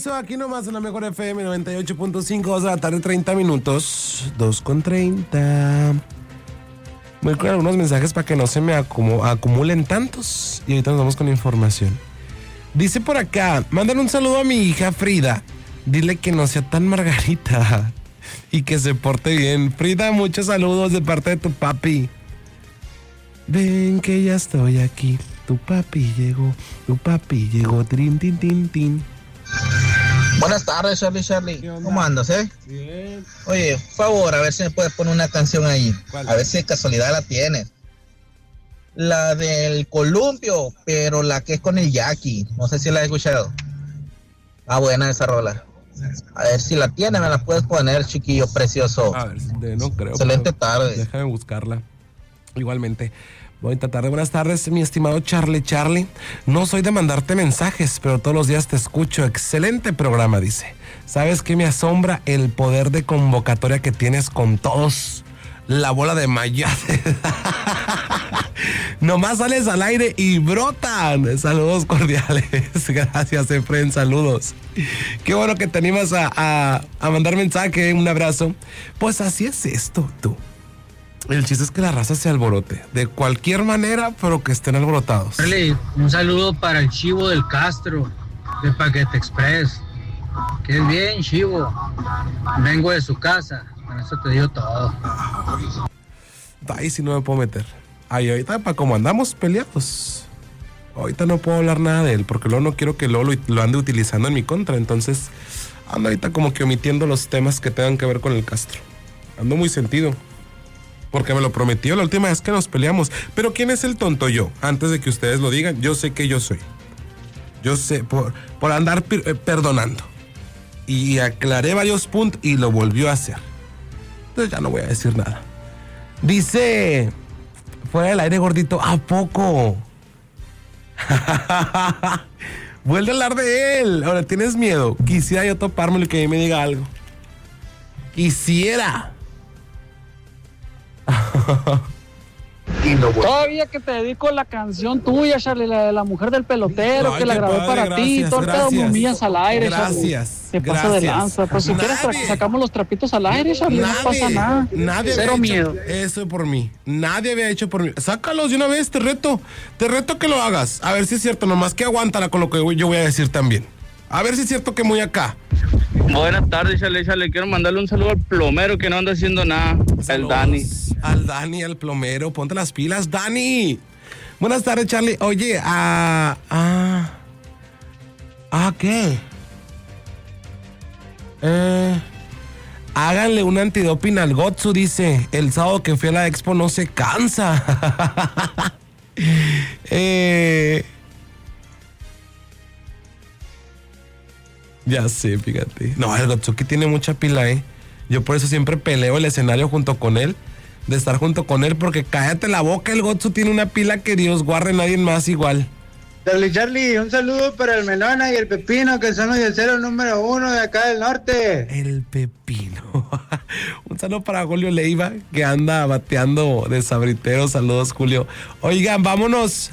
regreso aquí nomás en la mejor FM 98.5, 2 de la tarde, 30 minutos, 2:30. Voy con algunos mensajes para que no se me acumulen tantos. Y ahorita nos vamos con información. Dice por acá, mandan un saludo a mi hija Frida. Dile que no sea tan margarita y que se porte bien. Frida, muchos saludos de parte de tu papi. Ven que ya estoy aquí. Tu papi llegó, trin, tin, tin, tin. Buenas tardes, Charlie. ¿Cómo andas, Bien. Oye, por favor, a ver si me puedes poner una canción ahí. ¿Cuál? A ver si de casualidad la tienes. La del columpio, pero la que es con el Jackie. No sé si la has escuchado. Ah, buena esa rola. A ver si la tienes, me la puedes poner, chiquillo precioso. A ver, no creo. Excelente tarde. Déjame buscarla. Igualmente. Bonita tarde, buenas tardes, mi estimado Charlie. No soy de mandarte mensajes, pero todos los días te escucho. Excelente programa, dice. ¿Sabes qué me asombra? El poder de convocatoria que tienes con todos. La bola de mayate. Nomás sales al aire y brotan. Saludos cordiales. Gracias, Efren, saludos. Qué bueno que te animas a mandar mensaje. Un abrazo. Pues así es esto, tú. El chiste es que la raza se alborote. De cualquier manera, pero que estén alborotados. Charlie, un saludo para el Chivo del Castro, de Paquete Express. Que es bien, Chivo. Vengo de su casa. Con eso te digo todo. Ahí sí no me puedo meter. Ahí ahorita, para como andamos peleados. Ahorita no puedo hablar nada de él, porque luego no quiero que luego lo ande utilizando en mi contra. Entonces, ando ahorita como que omitiendo los temas que tengan que ver con el Castro. Ando muy sentido. Porque me lo prometió la última vez que nos peleamos. Pero ¿quién es el tonto? Yo. Antes de que ustedes lo digan, yo sé que yo soy. Yo sé, por andar perdonando. Y aclaré varios puntos y lo volvió a hacer. Entonces ya no voy a decir nada. Dice, fuera del aire, gordito, ¿a poco? Vuelve a hablar de él. Ahora, ¿tienes miedo? Quisiera yo topármelo y que me diga algo. Quisiera. Todavía que te dedico la canción tuya, Charlie, la de la mujer del pelotero. Ay, que la grabé padre, para ti. Todo el pedo me humillas al aire, gracias, Charlie. Te pasa de lanza. Pues si quieres sacamos los trapitos al aire, Charlie, no pasa nada. Cero miedo. Eso por mí. Nadie había hecho por mí. Sácalos de una vez, te reto que lo hagas. A ver si es cierto, nomás que aguántala con lo que yo voy a decir también. A ver si es cierto que muy acá. Buenas tardes, Charlie. Quiero mandarle un saludo al plomero que no anda haciendo nada. El Dani. Al Dani, al plomero. Ponte las pilas, Dani. Buenas tardes, Charlie. Oye, ¿qué? Háganle un antidoping al Gotsu, dice. El sábado que fui a la expo no se cansa. Ya sé, fíjate. No, el Gotsuki tiene mucha pila, Yo por eso siempre peleo el escenario junto con él. De estar junto con él, porque cállate la boca, el Gotsu tiene una pila que Dios guarde, nadie más igual. Charlie, un saludo para el Melona y el Pepino, que son los yeseros número 1 de acá del norte. El Pepino. Un saludo para Julio Leiva, que anda bateando de sabritero. Saludos, Julio. Oigan, vámonos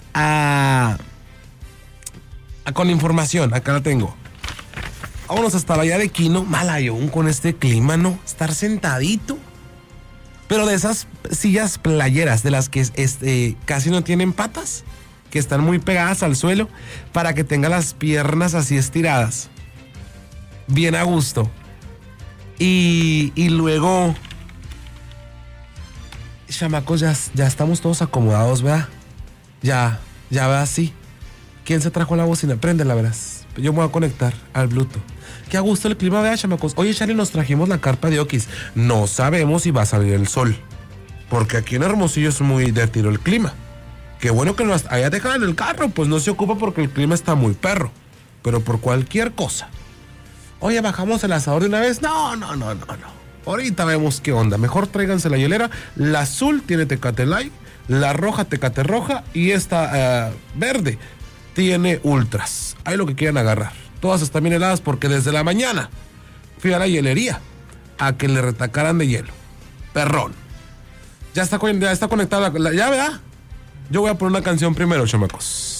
con información, acá la tengo. Vámonos hasta Bahía de Quino, Malayón, con este clima, ¿no? Estar sentadito. Pero de esas sillas playeras, de las que casi no tienen patas, que están muy pegadas al suelo, para que tenga las piernas así estiradas. Bien a gusto. Y luego, chamacos, ya estamos todos acomodados, ¿verdad? Ya, ¿verdad? Sí. ¿Quién se trajo la bocina? Préndela, verás. Yo me voy a conectar al Bluetooth. Qué a gusto el clima, vea, chamacos. Oye, Charlie, nos trajimos la carpa de Oquis. No sabemos si va a salir el sol, porque aquí en Hermosillo es muy de tiro el clima. Qué bueno que nos haya dejado en el carro, pues no se ocupa porque el clima está muy perro. Pero por cualquier cosa. Oye, ¿bajamos el asador de una vez? No. Ahorita vemos qué onda. Mejor tráiganse la hielera. La azul tiene Tecate Light, la roja Tecate Roja y esta verde tiene Ultras. Ahí lo que quieran agarrar. Todas están bien heladas porque desde la mañana fui a la hielería a que le retacaran de hielo. Perrón. Ya está conectada. ¿Ya, verdad? Yo voy a poner una canción primero, chamacos.